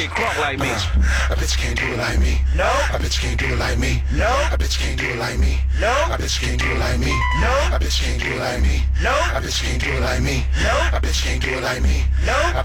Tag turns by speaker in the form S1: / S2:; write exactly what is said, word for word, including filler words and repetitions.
S1: get crunk like me.
S2: Uh, a bitch can't do it like me.
S1: No.
S2: A bitch can't do it like me.
S1: No.
S2: A bitch can't do it like me.
S1: No.
S2: A bitch can't do it like me.
S1: No.
S2: A bitch can't do it like me.
S1: No.
S2: A bitch can't do it like me.
S1: No.
S2: A bitch can't do it like me.
S1: No.